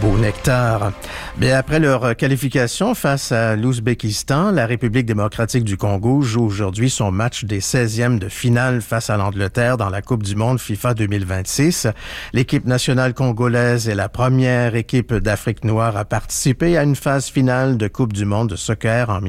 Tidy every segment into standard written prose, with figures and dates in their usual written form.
beau nectar. Mais après leur qualification face à l'Ouzbékistan, la République démocratique du Congo joue aujourd'hui son match des 16e de finale face à l'Angleterre dans la Coupe du monde FIFA 2026. L'équipe nationale congolaise est la première équipe d'Afrique noire à participer à une phase finale de Coupe du monde de soccer en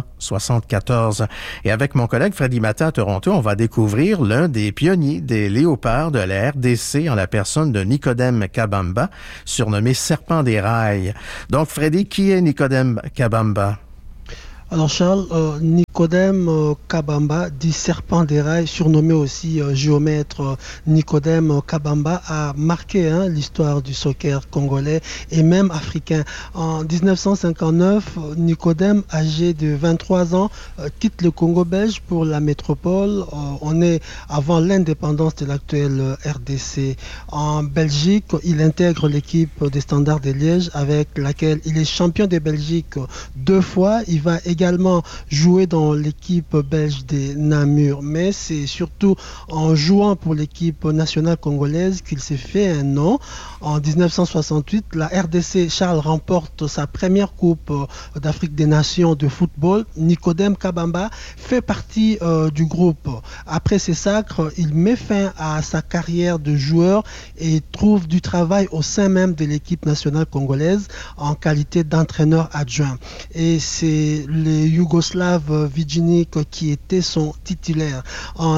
1974. Et avec mon collègue Freddy Matta à Toronto, on va découvrir l'un des pionniers des léopards de la RDC en la personne de Nicodème Kabamba, surnommé Serpent des rails. Donc, Freddy, qui est Nicodème Kabamba? Alors Charles, Nicodème Kabamba, dit Serpent des rails, surnommé aussi géomètre Nicodème Kabamba, a marqué l'histoire du soccer congolais et même africain. En 1959, Nicodème, âgé de 23 ans, quitte le Congo belge pour la métropole. On est avant l'indépendance de l'actuelle RDC. En Belgique, il intègre l'équipe des Standards de Liège avec laquelle il est champion de Belgique 2 fois. Il va également joué dans l'équipe belge des Namur, mais c'est surtout en jouant pour l'équipe nationale congolaise qu'il s'est fait un nom. En 1968, la RDC Charles remporte sa première Coupe d'Afrique des Nations de football. Nicodème Kabamba fait partie du groupe. Après ces sacres, il met fin à sa carrière de joueur et trouve du travail au sein même de l'équipe nationale congolaise en qualité d'entraîneur adjoint. Et c'est les Yougoslav Vidjinic qui était son titulaire. En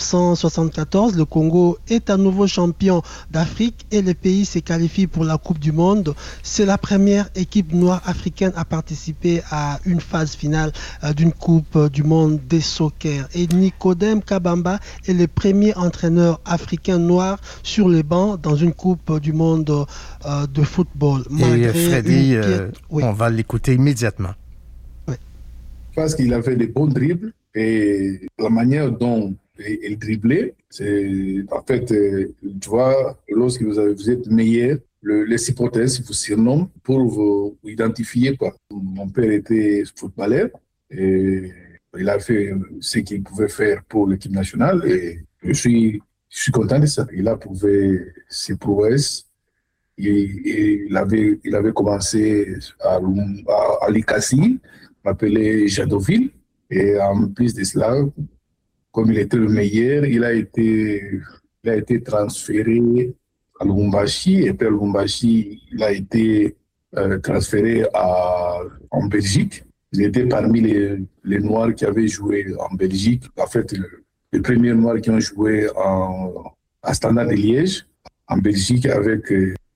1974, le Congo est à nouveau champion d'Afrique et le pays se qualifie pour la Coupe du Monde. C'est la première équipe noire africaine à participer à une phase finale d'une Coupe du Monde des soccer. Et Nicodème Kabamba est le premier entraîneur africain noir sur les bancs dans une Coupe du Monde de football. Et Freddy, on va l'écouter immédiatement. Parce qu'il avait des bons dribbles et la manière dont il driblait, c'est en fait, tu vois, lorsque vous êtes meilleur, les supporters vous surnomment pour vous identifier, quoi. Mon père était footballeur et il a fait ce qu'il pouvait faire pour l'équipe nationale et je suis content de ça. Il a prouvé ses prouesses. Il avait commencé à Likasi, m'appelait Jadoville. Et en plus de cela, comme il était le meilleur, il a été transféré à Lubumbashi. Et puis à Lubumbashi, il a été transféré en Belgique. Il était parmi les Noirs qui avaient joué en Belgique. En fait, les premiers Noirs qui ont joué à Standard de Liège, en Belgique, avec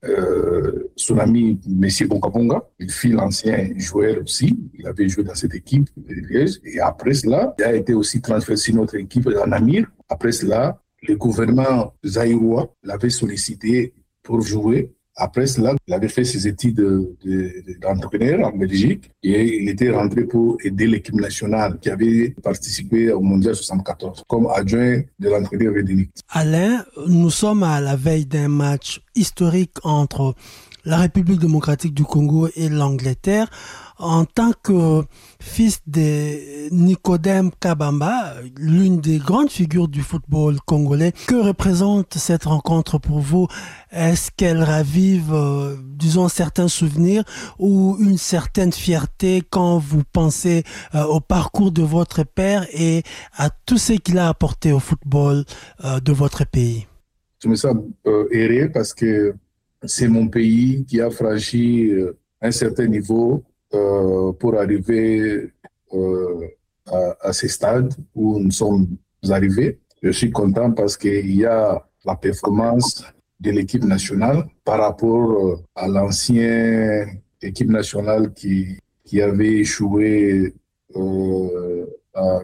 son ami M. Bonkabonga. Il fut l'ancien joueur aussi. Il avait joué dans cette équipe de Liège. Et après cela, il a été aussi transféré sur notre équipe en Amir. Après cela, le gouvernement zaïrois l'avait sollicité pour jouer. Après cela, il avait fait ses études d'entraîneur en Belgique et il était rentré pour aider l'équipe nationale qui avait participé au Mondial 74 comme adjoint de l'entraîneur Vedenic. Alain, nous sommes à la veille d'un match historique entre la République démocratique du Congo et l'Angleterre. En tant que fils de Nicodème Kabamba, l'une des grandes figures du football congolais, que représente cette rencontre pour vous? Est-ce qu'elle ravive, disons, certains souvenirs ou une certaine fierté quand vous pensez au parcours de votre père et à tout ce qu'il a apporté au football de votre pays? Je me sens heureux parce que c'est mon pays qui a franchi un certain niveau pour arriver à ce stade où nous sommes arrivés. Je suis content parce qu'il y a la performance de l'équipe nationale par rapport à l'ancienne équipe nationale qui avait échoué en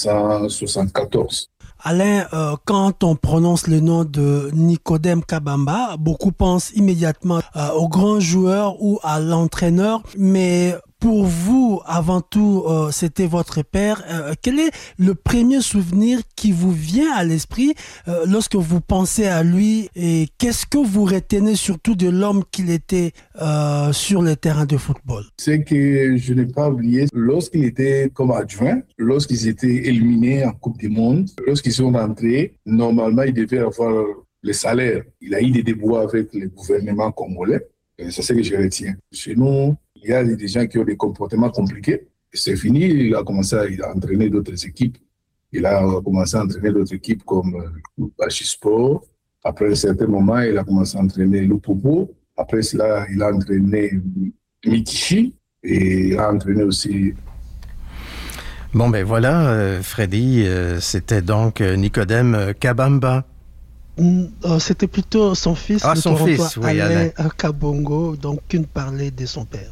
1974. Alain, quand on prononce le nom de Nicodème Kabamba, beaucoup pensent immédiatement au grand joueur ou à l'entraîneur, mais pour vous, avant tout, c'était votre père. Quel est le premier souvenir qui vous vient à l'esprit lorsque vous pensez à lui et qu'est-ce que vous retenez surtout de l'homme qu'il était sur le terrain de football? C'est que je n'ai pas oublié, lorsqu'il était comme adjoint, lorsqu'ils étaient éliminés en Coupe du Monde, lorsqu'ils sont rentrés, normalement, il devait avoir le salaire. Il a eu des déboires avec le gouvernement congolais. C'est ce que je retiens. Chez nous, il y a des gens qui ont des comportements compliqués. C'est fini, il a entraîné d'autres équipes. Il a commencé à entraîner d'autres équipes comme Bachisport. Après un certain moment, il a commencé à entraîner Lupopo. Après cela, il a entraîné Mitichi et il a entraîné aussi. Bon, ben voilà, Freddy, c'était donc Nicodème Kabamba. C'était plutôt son fils, le son Torontois, fils, oui, Alain Kabongo, donc une parlait de son père.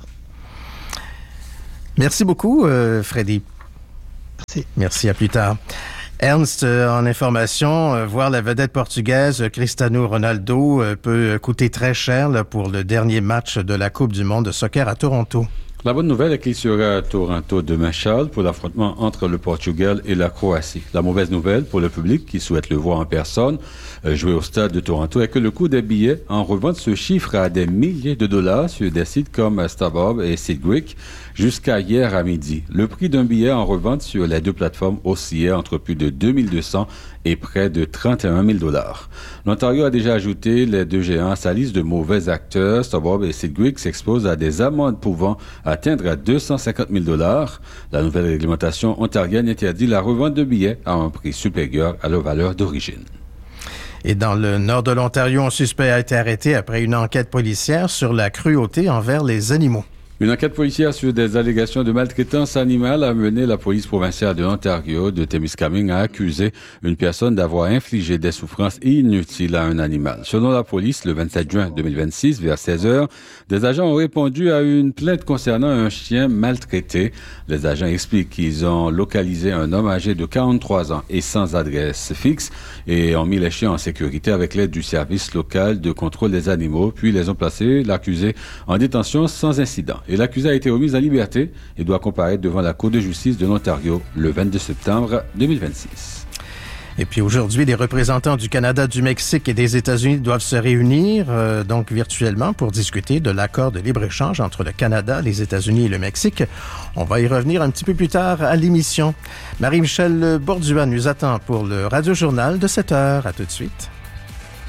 Merci beaucoup, Freddy. Merci, à plus tard. Ernst, en information, voir la vedette portugaise Cristiano Ronaldo peut coûter très cher là, pour le dernier match de la Coupe du monde de soccer à Toronto. La bonne nouvelle est qu'il sera à Toronto demain, Charles, pour l'affrontement entre le Portugal et la Croatie. La mauvaise nouvelle pour le public qui souhaite le voir en personne jouer au stade de Toronto est que le coût des billets en revente se chiffre à des milliers de dollars sur des sites comme StubHub et SeatGeek jusqu'à hier à midi. Le prix d'un billet en revente sur les deux plateformes oscillait entre plus de 2200 et près de 31 000 dollars. L'Ontario a déjà ajouté les deux géants à sa liste de mauvais acteurs. StubHub et SeatGeek s'exposent à des amendes pouvant atteindre à 250 000 dollars. La nouvelle réglementation ontarienne interdit la revente de billets à un prix supérieur à leur valeur d'origine. Et dans le nord de l'Ontario, un suspect a été arrêté après une enquête policière sur la cruauté envers les animaux. Une enquête policière sur des allégations de maltraitance animale a mené la police provinciale de l'Ontario de Témiscamingue à accuser une personne d'avoir infligé des souffrances inutiles à un animal. Selon la police, le 27 juin 2026, vers 16h, des agents ont répondu à une plainte concernant un chien maltraité. Les agents expliquent qu'ils ont localisé un homme âgé de 43 ans et sans adresse fixe et ont mis les chiens en sécurité avec l'aide du service local de contrôle des animaux, puis les ont placés, l'accusé, en détention sans incident. Et l'accusé a été remis en liberté et doit comparaître devant la Cour de justice de l'Ontario le 22 septembre 2026. Et puis aujourd'hui, les représentants du Canada, du Mexique et des États-Unis doivent se réunir donc virtuellement pour discuter de l'accord de libre-échange entre le Canada, les États-Unis et le Mexique. On va y revenir un petit peu plus tard à l'émission. Marie-Michel Bordua nous attend pour le Radio-Journal de 7h. À tout de suite.